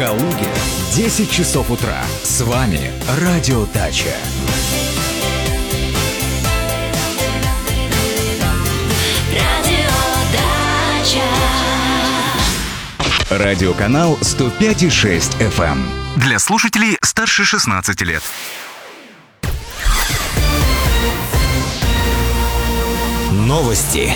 Калуге 10 часов утра. С вами Радио Дача. Радиоканал 105,6 FM. Для слушателей старше 16 лет. Новости.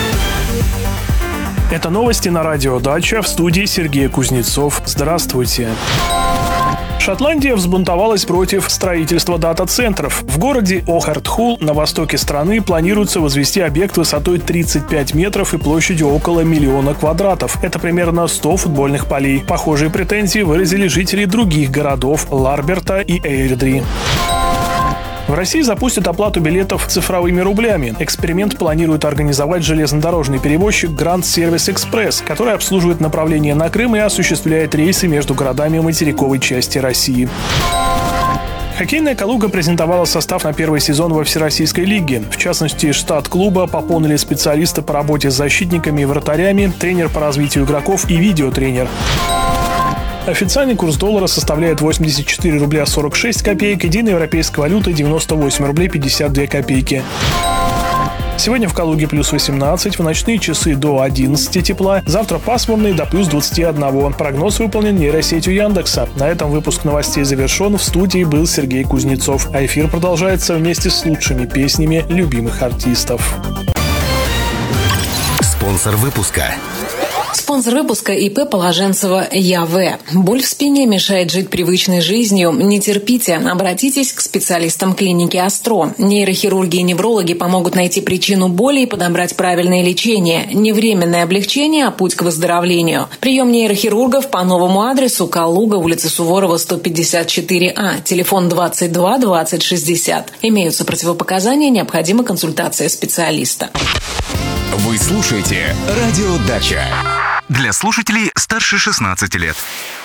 Это новости на Радио Дача, в студии Сергей Кузнецов. Здравствуйте. Шотландия взбунтовалась против строительства дата-центров. В городе Охартхул на востоке страны планируется возвести объект высотой 35 метров и площадью около 1 миллиона квадратов. Это примерно 100 футбольных полей. Похожие претензии выразили жители других городов Ларберта и Эйрдри. В России запустят оплату билетов цифровыми рублями. Эксперимент планирует организовать железнодорожный перевозчик Grand Service Express, который обслуживает направление на Крым и осуществляет рейсы между городами материковой части России. Хоккейная «Калуга» презентовала состав на первый сезон во Всероссийской лиге. В частности, штат клуба пополнили специалисты по работе с защитниками и вратарями, тренер по развитию игроков и видеотренер. Официальный курс доллара составляет 84 рубля 46 копеек, единая европейская валюта 98 рублей 52 копейки. Сегодня в Калуге плюс 18, в ночные часы до 11 тепла, завтра пасмурный до плюс 21. Прогноз выполнен нейросетью Яндекса. На этом выпуск новостей завершен. В студии был Сергей Кузнецов. А эфир продолжается вместе с лучшими песнями любимых артистов. Спонсор выпуска. Спонсор выпуска ИП Положенцева ЯВ. Боль в спине мешает жить привычной жизнью? Не терпите. Обратитесь к специалистам клиники Астро. Нейрохирурги и неврологи помогут найти причину боли и подобрать правильное лечение. Не временное облегчение, а путь к выздоровлению. Прием нейрохирургов по новому адресу: Калуга, улица Суворова, 154А. Телефон 22 20 60. Имеются противопоказания, необходима консультация специалиста. Вы слушаете Радио Дача. Для слушателей старше 16 лет.